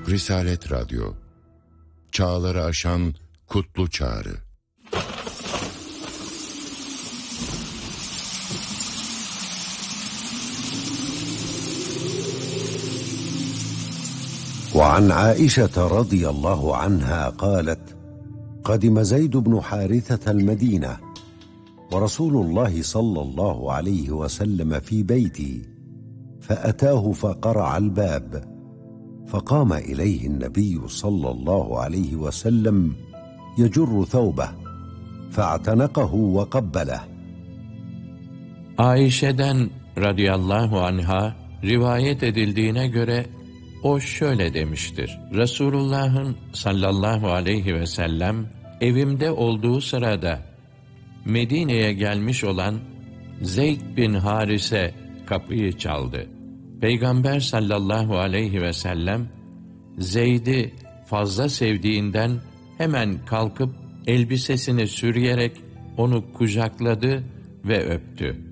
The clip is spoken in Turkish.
Risalet Radyo, çağları aşan kutlu çağrı. وعن عائشة رضي الله عنها قالت: قدم زيد بن حارثة المدينة ورسول الله صلى الله عليه وسلم في بيتي، فأتاه فقرع الباب، فقام إليه النبي صلى الله عليه وسلم يجر ثوبه فاعتنقه وقبله. Ayşe'den radıyallahu anha rivayet edildiğine göre o şöyle demiştir: Resulullah'ın sallallahu aleyhi ve sellem evimde olduğu sırada Medine'ye gelmiş olan Zeyd bin Harise kapıyı çaldı. Peygamber sallallahu aleyhi ve sellem Zeyd'i fazla sevdiğinden hemen kalkıp elbisesini sürüyerek onu kucakladı ve öptü.